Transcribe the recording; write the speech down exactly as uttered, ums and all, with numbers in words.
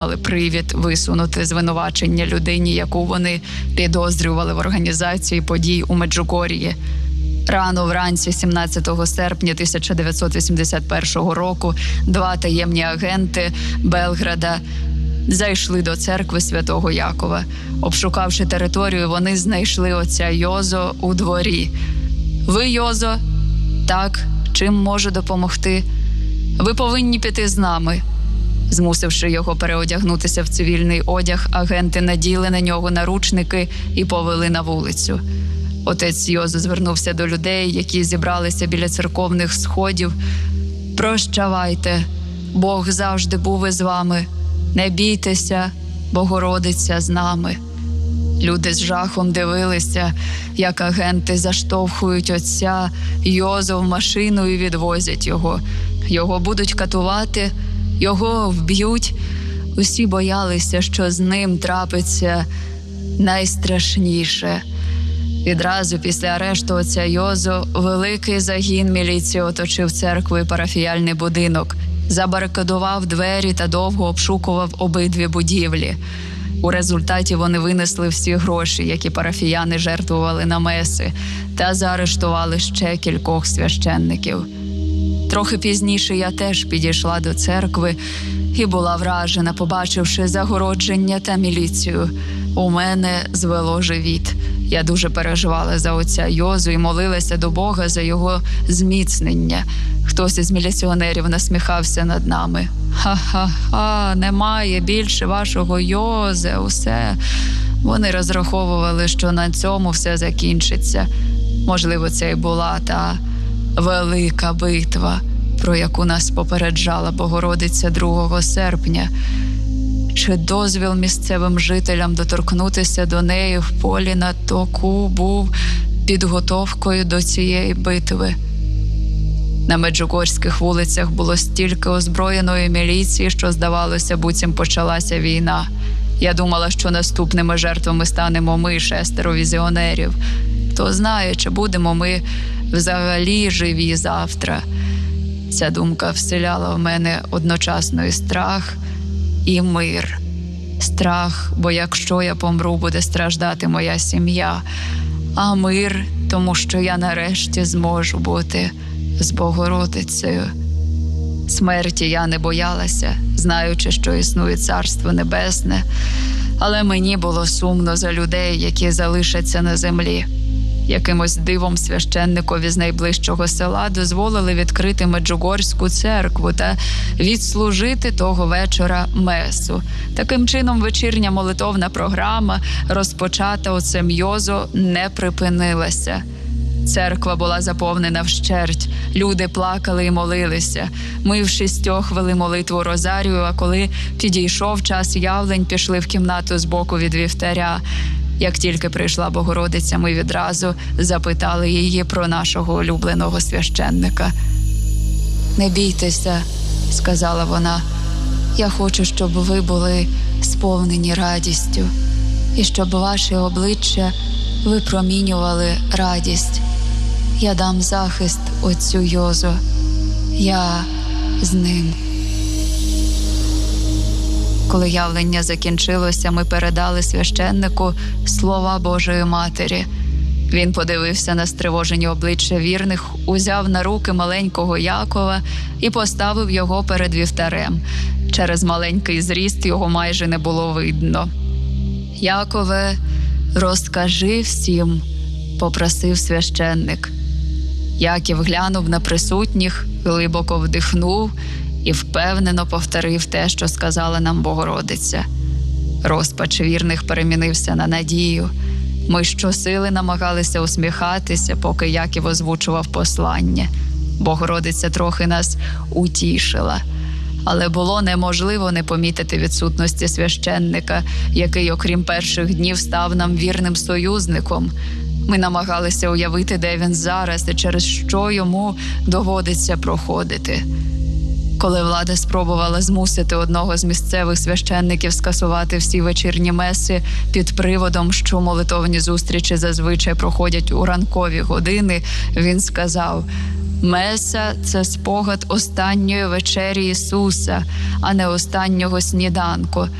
мали привід висунути звинувачення людині, яку вони підозрювали в організації подій у Меджугор'ї. Рано вранці сімнадцятого серпня тисяча дев'ятсот вісімдесят першого року два таємні агенти Белграда зайшли до церкви Святого Якова. Обшукавши територію, вони знайшли отця Йозо у дворі. «Ви, Йозо?» «Так. Чим можу допомогти?» «Ви повинні піти з нами». Змусивши його переодягнутися в цивільний одяг, агенти наділи на нього наручники і повели на вулицю. Отець Йозо звернувся до людей, які зібралися біля церковних сходів. «Прощавайте, Бог завжди був із вами. Не бійтеся, Богородиця з нами». Люди з жахом дивилися, як агенти заштовхують отця Йозо в машину і відвозять його. Його будуть катувати, його вб'ють. Усі боялися, що з ним трапиться найстрашніше. Відразу після арешту отця Йозо великий загін міліції оточив церкву і парафіяльний будинок, забарикадував двері та довго обшукував обидві будівлі. У результаті вони винесли всі гроші, які парафіяни жертвували на меси, та заарештували ще кількох священників. Трохи пізніше я теж підійшла до церкви і була вражена, побачивши загородження та міліцію. У мене звело живіт. Я дуже переживала за отця Йозу і молилася до Бога за його зміцнення. Хтось із міліціонерів насміхався над нами. «Ха-ха-ха, немає більше вашого Йозе, усе». Вони розраховували, що на цьому все закінчиться. Можливо, це й була та велика битва, про яку нас попереджала Богородиця другого серпня. Чи дозвіл місцевим жителям доторкнутися до неї в полі на току був підготовкою до цієї битви? На меджугорських вулицях було стільки озброєної міліції, що, здавалося, буцім почалася війна. Я думала, що наступними жертвами станемо ми, шестеро візіонерів. Хто знає, чи будемо ми взагалі живі завтра. Ця думка вселяла в мене одночасно і страх, і мир. Страх, бо якщо я помру, буде страждати моя сім'я. А мир, тому що я нарешті зможу бути з Богородицею. Смерті я не боялася, знаючи, що існує Царство Небесне, але мені було сумно за людей, які залишаться на землі. Якимось дивом священникові з найближчого села дозволили відкрити Меджугорську церкву та відслужити того вечора месу. Таким чином, вечірня молитовна програма, розпочата отцем Йозо, не припинилася. Церква була заповнена вщерть, люди плакали і молилися. Ми в шістьох вели молитву розарію, а коли підійшов час явлень, пішли в кімнату збоку від вівтаря. Як тільки прийшла Богородиця, ми відразу запитали її про нашого улюбленого священника. «Не бійтеся», – сказала вона, – «я хочу, щоб ви були сповнені радістю, і щоб ваші обличчя випромінювали радість. Я дам захист отцю Йозо. Я з ним». Коли явлення закінчилося, ми передали священнику слова Божої Матері. Він подивився на стривожені обличчя вірних, узяв на руки маленького Якова і поставив його перед вівтарем. Через маленький зріст його майже не було видно. «Якове, розкажи всім», – попросив священник. Яків глянув на присутніх, глибоко вдихнув і впевнено повторив те, що сказала нам Богородиця. Розпач вірних перемінився на надію. Ми щосили намагалися усміхатися, поки Яків озвучував послання. Богородиця трохи нас утішила. Але було неможливо не помітити відсутності священника, який, окрім перших днів, став нам вірним союзником. Ми намагалися уявити, де він зараз і через що йому доводиться проходити. Коли влада спробувала змусити одного з місцевих священників скасувати всі вечірні меси під приводом, що молитовні зустрічі зазвичай проходять у ранкові години, він сказав: Меса – це спогад останньої вечері Ісуса, а не останнього сніданку.